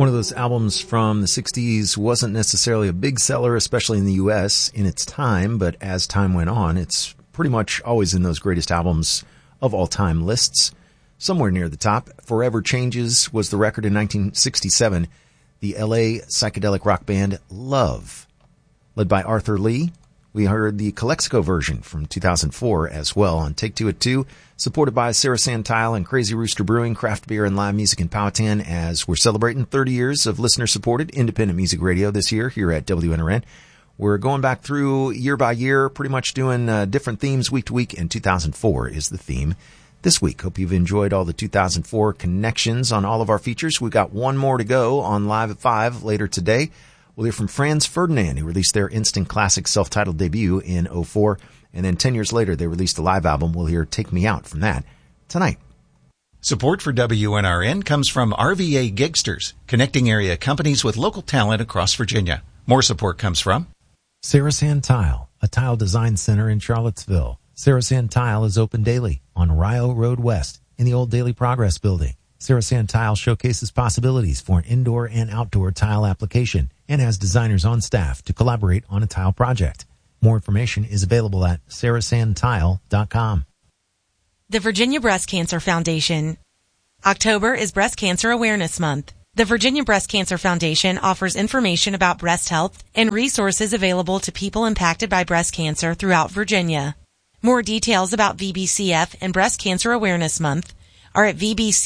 One of those albums from the 60s wasn't necessarily a big seller, especially in the U.S. in its time, but as time went on, it's pretty much always in those greatest albums of all time lists. Somewhere near the top, Forever Changes was the record in 1967. The L.A. psychedelic rock band Love, led by Arthur Lee. We heard the Calexico version from 2004 as well on Take Two at 2, supported by Sarah Santile and Crazy Rooster Brewing, craft beer and live music in Powhatan, as we're celebrating 30 years of listener-supported independent music radio this year here at WNRN. We're going back through year by year, pretty much doing different themes week to week, and 2004 is the theme this week. Hope you've enjoyed all the 2004 connections on all of our features. We've got one more to go on Live at 5 later today. We'll hear from Franz Ferdinand, who released their instant classic self-titled debut in 2004. And then 10 years later, they released a live album. We'll hear Take Me Out from that tonight. Support for WNRN comes from RVA Gigsters, connecting area companies with local talent across Virginia. More support comes from Sarah Santile, a tile design center in Charlottesville. Sarah Santile is open daily on Rio Road West in the old Daily Progress building. Sarah Santile showcases possibilities for an indoor and outdoor tile application and has designers on staff to collaborate on a tile project. More information is available at sarahsantile.com. The Virginia Breast Cancer Foundation. October is Breast Cancer Awareness Month. The Virginia Breast Cancer Foundation offers information about breast health and resources available to people impacted by breast cancer throughout Virginia. More details about VBCF and Breast Cancer Awareness Month are at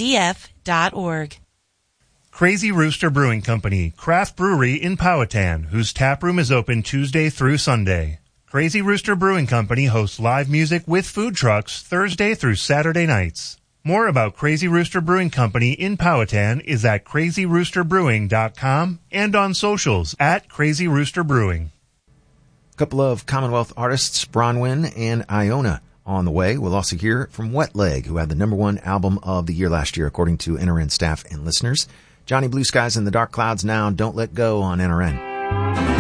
vbcf.org. Crazy Rooster Brewing Company, craft brewery in Powhatan, whose tap room is open Tuesday through Sunday. Crazy Rooster Brewing Company hosts live music with food trucks Thursday through Saturday nights. More about Crazy Rooster Brewing Company in Powhatan is at crazyroosterbrewing.com and on socials at Crazy Rooster Brewing. A couple of Commonwealth artists, Bronwyn and Iona, on the way. We'll also hear from Wet Leg, who had the #1 album of the year last year, according to NRN staff and listeners. Johnny Blue Skies and the Dark Clouds now. Don't Let Go on NRN.